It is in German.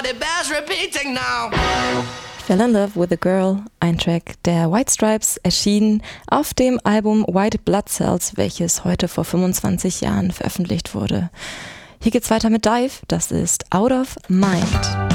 it bears repeating now. Fell in Love with a Girl, ein Track der White Stripes, erschienen auf dem Album White Blood Cells, welches heute vor 25 Jahren veröffentlicht wurde. Hier geht's weiter mit Dive, das ist Out of Mind.